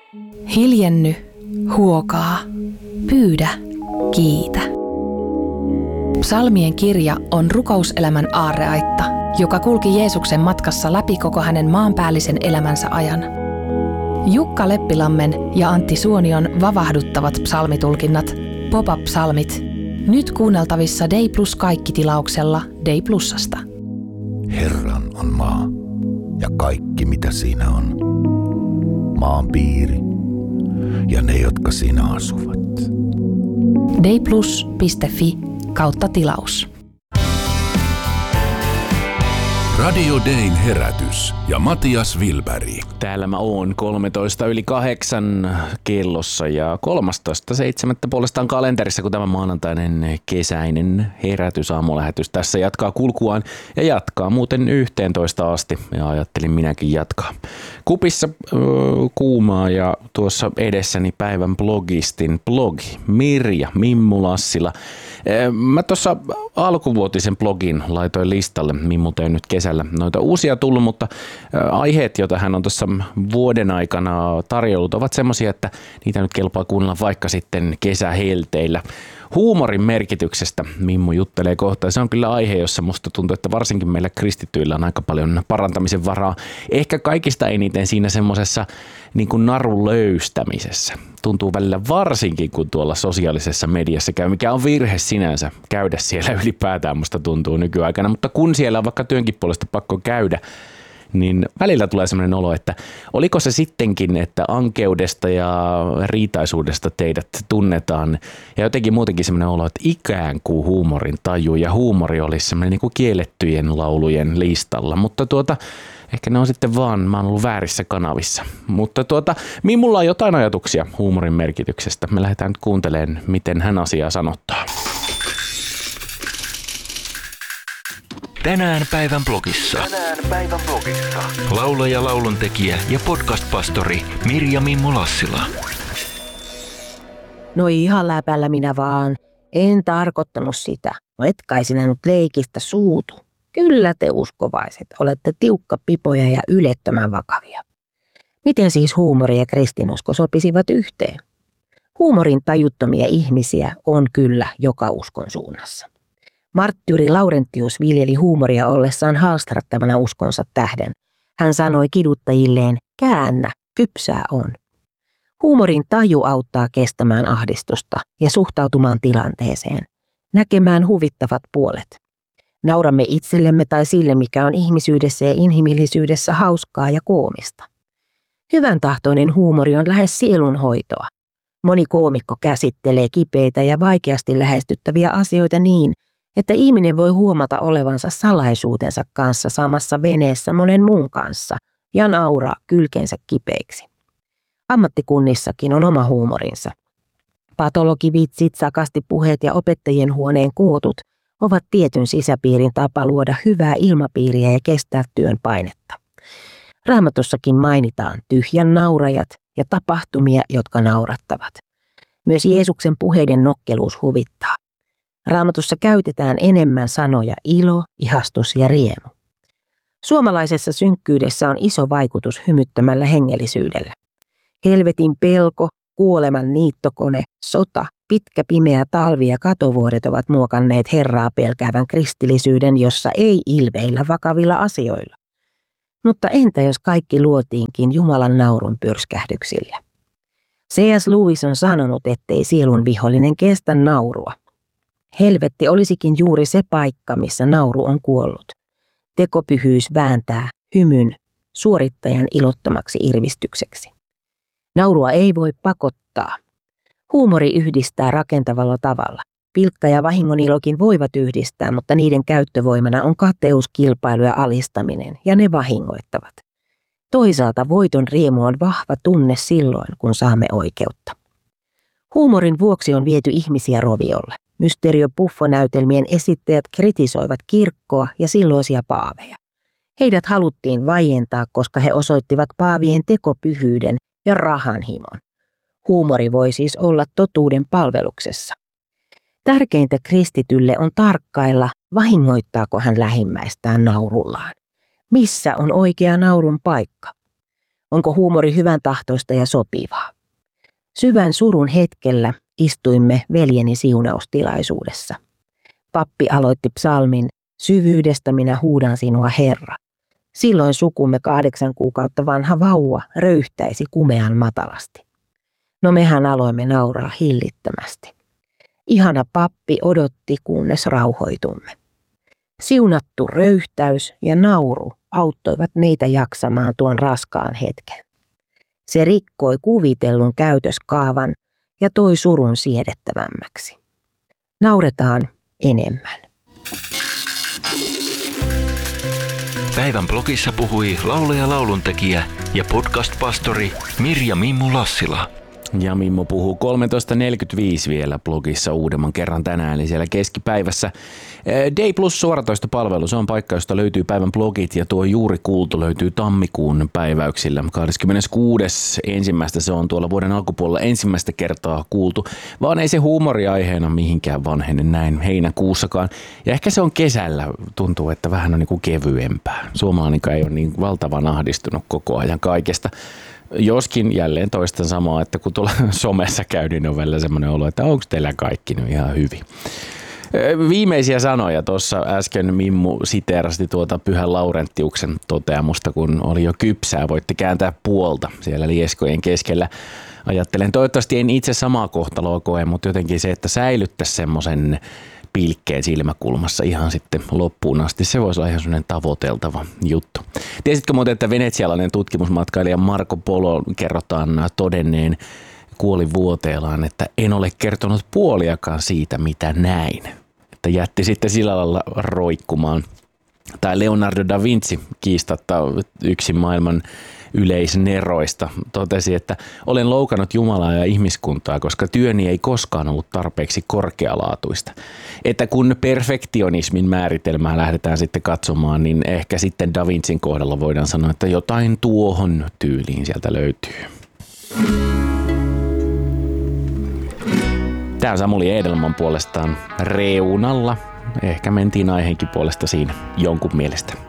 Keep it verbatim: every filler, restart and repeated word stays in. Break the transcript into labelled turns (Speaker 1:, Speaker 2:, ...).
Speaker 1: Hiljenny, huokaa, pyydä, kiitä. Psalmien kirja on rukouselämän aarreaitta, joka kulki Jeesuksen matkassa läpi koko hänen maanpäällisen elämänsä ajan. Jukka Leppilammen ja Antti Suonion vavahduttavat psalmitulkinnat, Pop-up-psalmit, nyt kuunneltavissa Dei Plus kaikki-tilauksella Dei Plusasta.
Speaker 2: Herran on maa ja kaikki mitä siinä on, maan piiri ja ne, jotka siinä asuvat.
Speaker 1: deiplus piste fi kautta tilaus.
Speaker 3: Radio Dayn herätys ja Matias Wilberg.
Speaker 4: Täällä mä oon kolmetoista yli kahdeksan kellossa ja kolmastoista seitsemättä puolestaan kalenterissa, kun tämä maanantainen kesäinen herätysaamulähetys tässä jatkaa kulkuaan ja jatkaa muuten yhteentoista asti ja ajattelin minäkin jatkaa. Kupissa öö, kuumaa ja tuossa edessäni päivän blogistin blogi Mirja Mimmu Lassila. Mä tuossa alkuvuotisen blogin laitoin listalle, Mimmu tein nyt kesällä noita uusia tullut, mutta aiheet, joita hän on tuossa vuoden aikana tarjollut, ovat semmoisia, että niitä nyt kelpaa kuunnella vaikka sitten kesähelteillä. Huumorin merkityksestä Mimmu juttelee kohta. Se on kyllä aihe, jossa musta tuntuu, että varsinkin meillä kristittyillä on aika paljon parantamisen varaa. Ehkä kaikista eniten siinä semmoisessa niin kuin narun löystämisessä. Tuntuu välillä varsinkin, kun tuolla sosiaalisessa mediassa käy, mikä on virhe sinänsä käydä siellä ylipäätään, musta tuntuu nykyaikana. Mutta kun siellä on vaikka työnkin puolesta pakko käydä, niin välillä tulee sellainen olo, että oliko se sittenkin, että ankeudesta ja riitaisuudesta teidät tunnetaan ja jotenkin muutenkin sellainen olo, että ikään kuin huumorin taju ja huumori olisi sellainen niin kuin kiellettyjen laulujen listalla, mutta tuota, ehkä ne on sitten vaan, mä oon ollut väärissä kanavissa, mutta tuota, Mimmulla on jotain ajatuksia huumorin merkityksestä, me lähdetään nyt kuuntelemaan, miten hän asiaa sanottaa.
Speaker 3: Tänään päivän blogissa. Tänään päivän blogissa. Laulaja, lauluntekijä ja podcast-pastori Mirja Mimmu Lassila.
Speaker 5: No ihan läpällä minä vaan. En tarkoittanut sitä. No et kai sinä nyt leikistä suutu. Kyllä te uskovaiset, olette tiukkapipoja ja ylettömän vakavia. Miten siis huumori ja kristinusko sopisivat yhteen? Huumorin tajuttomia ihmisiä on kyllä joka uskon suunnassa. Marttyyri Laurentius viljeli huumoria ollessaan haastrattavana uskonsa tähden. Hän sanoi kiduttajilleen, käännä, kypsää on. Huumorin taju auttaa kestämään ahdistusta ja suhtautumaan tilanteeseen, näkemään huvittavat puolet. Nauramme itsellemme tai sille, mikä on ihmisyydessä ja inhimillisyydessä hauskaa ja koomista. Hyvän tahtoinen huumori on lähes sielunhoitoa. Moni koomikko käsittelee kipeitä ja vaikeasti lähestyttäviä asioita niin, että ihminen voi huomata olevansa salaisuutensa kanssa samassa veneessä monen muun kanssa ja nauraa kylkensä kipeiksi. Ammattikunnissakin on oma huumorinsa. Patologivitsit, sakastipuheet ja opettajien huoneen kootut ovat tietyn sisäpiirin tapa luoda hyvää ilmapiiriä ja kestää työn painetta. Raamatussakin mainitaan tyhjän naurajat ja tapahtumia, jotka naurattavat. Myös Jeesuksen puheiden nokkeluus huvittaa. Raamatussa käytetään enemmän sanoja ilo, ihastus ja riemu. Suomalaisessa synkkyydessä on iso vaikutus hymyttämällä hengellisyydellä. Helvetin pelko, kuoleman niittokone, sota, pitkä pimeä talvi ja katovuodet ovat muokanneet Herraa pelkäävän kristillisyyden, jossa ei ilveillä vakavilla asioilla. Mutta entä jos kaikki luotiinkin Jumalan naurun pyrskähdyksillä? C S Lewis on sanonut, ettei sielun vihollinen kestä naurua. Helvetti olisikin juuri se paikka, missä nauru on kuollut. Tekopyhyys vääntää hymyn suorittajan ilottomaksi irvistykseksi. Naurua ei voi pakottaa. Huumori yhdistää rakentavalla tavalla. Pilkka ja vahingonilokin voivat yhdistää, mutta niiden käyttövoimana on kateus, kilpailu ja alistaminen, ja ne vahingoittavat. Toisaalta voiton riemu on vahva tunne silloin, kun saamme oikeutta. Huumorin vuoksi on viety ihmisiä roviolle. Mysterio Buffo-näytelmien esittäjät kritisoivat kirkkoa ja silloisia paaveja. Heidät haluttiin vaientaa, koska he osoittivat paavien tekopyhyyden ja rahanhimon. Huumori voi siis olla totuuden palveluksessa. Tärkeintä kristitylle on tarkkailla, vahingoittaako hän lähimmäistään naurullaan. Missä on oikea naurun paikka? Onko huumori hyvän tahtoista ja sopivaa? Syvän surun hetkellä istuimme veljeni siunaustilaisuudessa. Pappi aloitti psalmin, syvyydestä minä huudan sinua, Herra. Silloin sukumme kahdeksan kuukautta vanha vauva röyhtäisi kumean matalasti. No mehän aloimme nauraa hillittömästi. Ihana pappi odotti, kunnes rauhoitumme. Siunattu röyhtäys ja nauru auttoivat meitä jaksamaan tuon raskaan hetken. Se rikkoi kuvitellun käytöskaavan ja toi surun siedettävämmäksi. Nauretaan enemmän.
Speaker 3: Päivän blogissa puhui laulaja, lauluntekijä ja podcast-pastori Mirja Mimmu Lassila.
Speaker 4: Ja Mimmo puhuu kolmetoista neljäkymmentäviisi vielä blogissa uudemman kerran tänään, eli siellä keskipäivässä. Day Plus suoratoistopalvelu, se on paikka, josta löytyy päivän blogit, ja tuo juuri kuultu löytyy tammikuun päiväyksillä. kahdeskymmeneskuudes ensimmäistä se on tuolla vuoden alkupuolella ensimmäistä kertaa kuultu, vaan ei se huumoriaiheena mihinkään vanhene näin heinäkuussakaan. Ja ehkä se on kesällä, tuntuu, että vähän on niin kuin kevyempää. Suomalainen ei ole niin valtavan ahdistunut koko ajan kaikesta. Joskin jälleen toistan samaa, että kun tuolla somessa käy, niin on välillä semmoinen olo, että onko teillä kaikki nyt ihan hyvin. Viimeisiä sanoja tuossa äsken Mimmu siteerasti tuota Pyhän Laurentiuksen toteamusta, kun oli jo kypsää, voitte kääntää puolta siellä lieskojen keskellä. Ajattelen, toivottavasti en itse samaa kohtaloa koe, mutta jotenkin se, että säilyttäisi semmoisen pilkkeen silmäkulmassa ihan sitten loppuun asti. Se voisi olla ihan sellainen tavoiteltava juttu. Tiesitkö muuten, että venetsialainen tutkimusmatkailija Marco Polo kerrotaan todenneen kuolivuoteellaan, että en ole kertonut puoliakaan siitä, mitä näin. Että jätti sitten sillä lailla roikkumaan. Tai Leonardo da Vinci kiistatta yksi maailman yleisneroista totesi, että olen loukannut Jumalaa ja ihmiskuntaa, koska työni ei koskaan ollut tarpeeksi korkealaatuista. Että kun perfektionismin määritelmää lähdetään sitten katsomaan, niin ehkä sitten Da Vincin kohdalla voidaan sanoa, että jotain tuohon tyyliin sieltä löytyy. Tämä on Samuli Edelman puolestaan reunalla. Ehkä mentiin aiheenkin puolesta siinä jonkun mielestä.